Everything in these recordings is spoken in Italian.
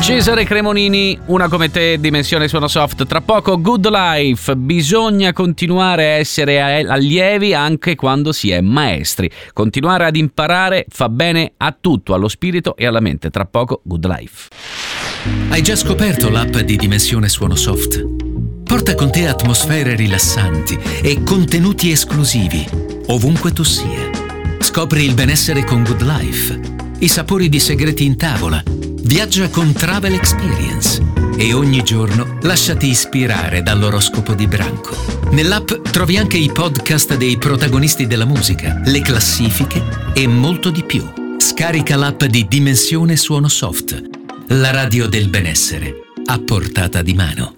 Cesare Cremonini, Una come te, Dimensione Suono Soft. Tra poco Good Life. Bisogna continuare a essere allievi anche quando si è maestri. Continuare ad imparare fa bene a tutto, allo spirito e alla mente. Tra poco Good Life. Hai già scoperto l'app di Dimensione Suono Soft? Porta con te atmosfere rilassanti e contenuti esclusivi ovunque tu sia. Scopri il benessere con Good Life, i sapori di segreti in tavola. Viaggia con Travel Experience e ogni giorno lasciati ispirare dall'oroscopo di Branco. Nell'app trovi anche i podcast dei protagonisti della musica, le classifiche e molto di più. Scarica l'app di Dimensione Suono Soft, la radio del benessere a portata di mano.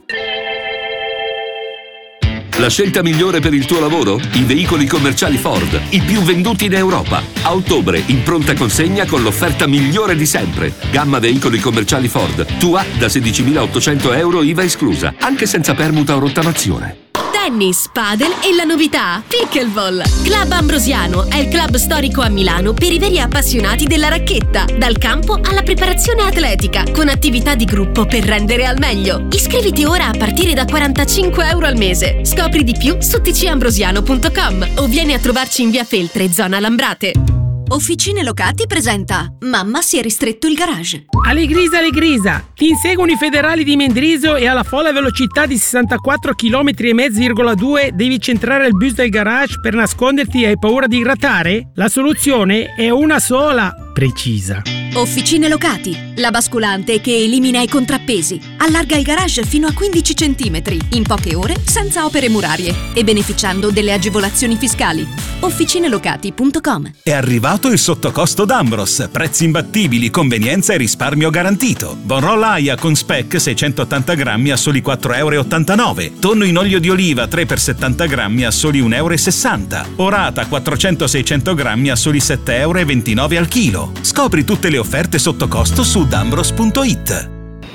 La scelta migliore per il tuo lavoro? I veicoli commerciali Ford, i più venduti in Europa. A ottobre, in pronta consegna con l'offerta migliore di sempre. Gamma veicoli commerciali Ford. Tua da 16.800 euro IVA esclusa, anche senza permuta o rottamazione. Tennis, padel e la novità Pickleball. Club Ambrosiano è il club storico a Milano per i veri appassionati della racchetta, dal campo alla preparazione atletica, con attività di gruppo per rendere al meglio. Iscriviti ora a partire da 45 euro al mese. Scopri di più su tcambrosiano.com o vieni a trovarci in via Feltre, zona Lambrate. Officine Locati presenta Mamma si è ristretto il garage. Allegrisa, ti inseguono i federali di Mendrisio e alla folla velocità di 64 km/h devi centrare il bus del garage per nasconderti e hai paura di grattare? La soluzione è una sola, precisa. Officine Locati, la basculante che elimina i contrappesi. Allarga il garage fino a 15 cm in poche ore senza opere murarie e beneficiando delle agevolazioni fiscali. Officinelocati.com. È arrivato il sottocosto d'Ambros, prezzi imbattibili, convenienza e risparmio garantito. Bonroll Aia con spec 680 grammi a soli 4,89 €. Tonno in olio di oliva 3x70 grammi a soli 1,60 €. Orata 400-600 grammi a soli 7,29 € al chilo. Scopri tutte le offerte sotto costo su dambros.it.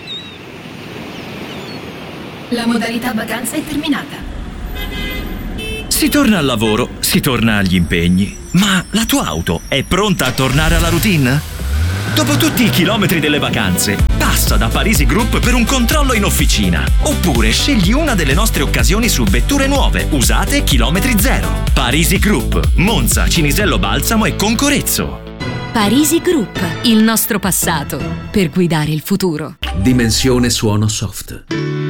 La modalità vacanza è terminata. Si torna al lavoro, si torna agli impegni, ma la tua auto è pronta a tornare alla routine? Dopo tutti i chilometri delle vacanze, passa da Parisi Group per un controllo in officina. Oppure scegli una delle nostre occasioni su vetture nuove, usate chilometri zero. Parisi Group, Monza, Cinisello Balsamo e Concorezzo. Parisi Group, il nostro passato per guidare il futuro. Dimensione Suono Soft.